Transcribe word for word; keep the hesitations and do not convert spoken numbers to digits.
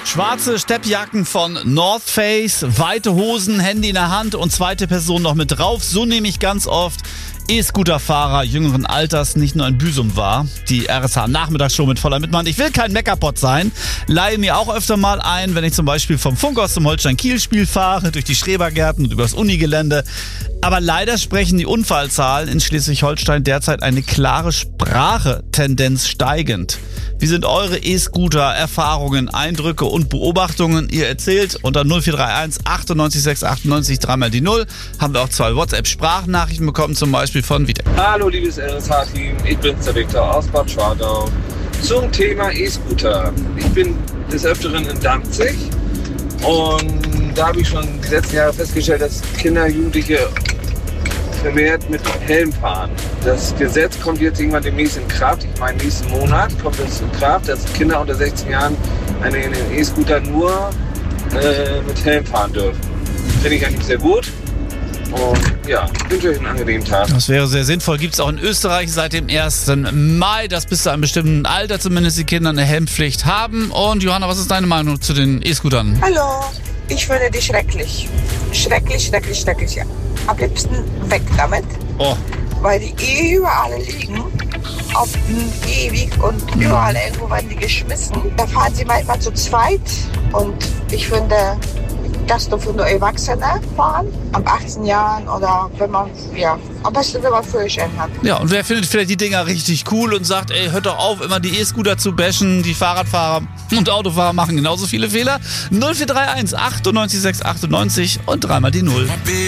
Schwarze Steppjacken von North Face, weite Hosen, Handy in der Hand und zweite Person noch mit drauf. So nehme ich ganz oft E-Scooter-Fahrer jüngeren Alters nicht nur in Büsum wahr. Die R S H-Nachmittagsshow mit voller Mitmachen. Ich will kein Meckerpot sein, leihe mir auch öfter mal ein, wenn ich zum Beispiel vom Funkhaus zum Holstein-Kiel-Spiel fahre, durch die Schrebergärten und übers Unigelände. Aber leider sprechen die Unfallzahlen in Schleswig-Holstein derzeit eine klare Sprache, Tendenz steigend. Wie sind eure E-Scooter-Erfahrungen, Eindrücke und Beobachtungen? Ihr erzählt unter null vier drei eins achtundneunzig sechs achtundneunzig dreimal die Null. Haben wir auch zwei WhatsApp-Sprachnachrichten bekommen, zum Beispiel von Vita. Hallo liebes R S H-Team, ich bin's, der Viktor aus Bad Schwartau. Zum Thema E-Scooter. Ich bin des Öfteren in Danzig und da habe ich schon die letzten Jahre festgestellt, dass Kinder, Jugendliche vermehrt mit Helm fahren. Das Gesetz kommt jetzt irgendwann demnächst in Kraft. Ich meine, nächsten Monat kommt es in Kraft, dass Kinder unter sechzehn Jahren einen E-Scooter nur äh, mit Helm fahren dürfen. Finde ich eigentlich sehr gut. Und ja, ich wünsche euch einen angenehmen Tag. Das wäre sehr sinnvoll. Gibt es auch in Österreich seit dem ersten Mai, dass bis zu einem bestimmten Alter zumindest die Kinder eine Helmpflicht haben. Und Johanna, was ist deine Meinung zu den E-Scootern? Hallo, ich finde die schrecklich. Schrecklich, schrecklich, schrecklich, ja. Am liebsten weg damit, Oh, weil die überall liegen, auf dem Gehweg und überall irgendwo werden die geschmissen. Da fahren sie manchmal zu zweit und ich finde, das dürfen nur Erwachsene fahren, ab achtzehn Jahren oder wenn man, ja, am besten, wenn man Führerschein hat. ja, und wer findet vielleicht die Dinger richtig cool und sagt, ey, hört doch auf, immer die E-Scooter zu bashen, die Fahrradfahrer und Autofahrer machen genauso viele Fehler. null vier drei eins achtundneunzig sechs achtundneunzig und dreimal die Null.